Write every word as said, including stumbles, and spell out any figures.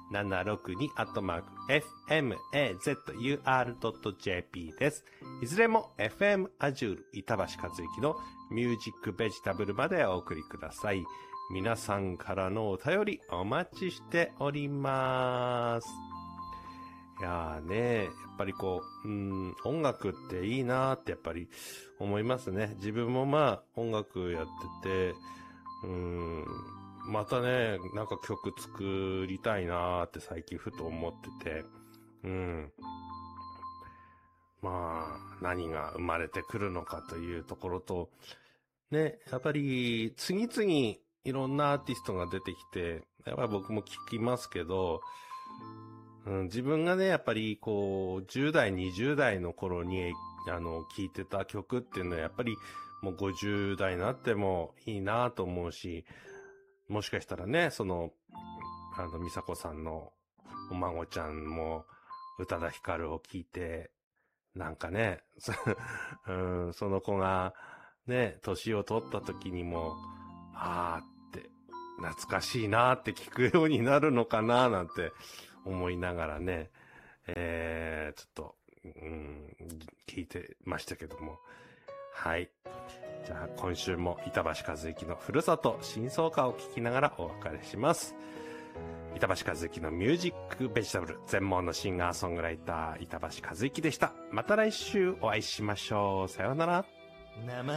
ななろくに アットマーク エフエムエーゼットユーアールドットジェーピー です。いずれも エフエム アジュール板橋和之のミュージックベジタブルまでお送りください。皆さんからのお便りお待ちしております。いやーね、やっぱりこう、うん、音楽っていいなーってやっぱり思いますね。自分もまあ音楽やってて、うん、またね、なんか曲作りたいなーって最近ふと思ってて、うん。まあ、何が生まれてくるのかというところと、ね、やっぱり次々いろんなアーティストが出てきて、やっぱり僕も聞きますけど、うん、自分がね、やっぱりこう、じゅう代、にじゅう代の頃に、あの、聴いてた曲っていうのはやっぱりもうごじゅう代になってもいいなと思うし、もしかしたらね、その、あの、美佐子さんのお孫ちゃんも宇多田ヒカルを聴いて、なんかね、うん、その子がね、年を取った時にも、あーって、懐かしいなーって聞くようになるのかなーなんて思いながらね、えー、ちょっと、うん、聞いてましたけども。はい。じゃあ今週も板橋和之のふるさと新奏歌を聞きながらお別れします。板橋和之のミュージックベジタブル、全盲のシンガーソングライター板橋和之でした。また来週お会いしましょう。さようなら。